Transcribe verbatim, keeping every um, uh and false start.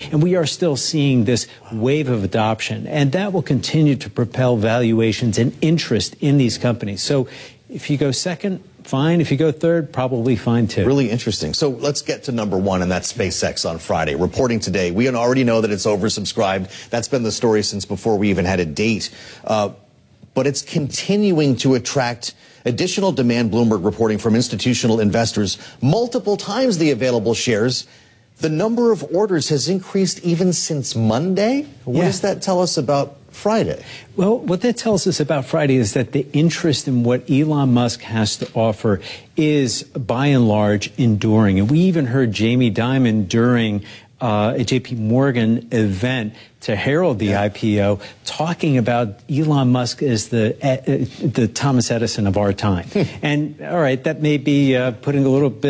And we are still seeing this wave of adoption, and that will continue to propel valuations and interest in these companies. So if you go second, fine. If you go third, probably fine too. Really interesting. So let's get to number one, and that's SpaceX on Friday. Reporting today, we already know that it's oversubscribed. That's been the story since before we even had a date. Uh, but it's continuing to attract additional demand. Bloomberg reporting from institutional investors, multiple times the available shares. The number of orders has increased even since Monday. What yeah. does that tell us about Friday? Well, what that tells us about Friday is that the interest in what Elon Musk has to offer is, by and large, enduring. And we even heard Jamie Dimon during uh, a J P Morgan event to herald the yeah. I P O, talking about Elon Musk as the uh, the Thomas Edison of our time. And all right, that may be uh, putting a little bit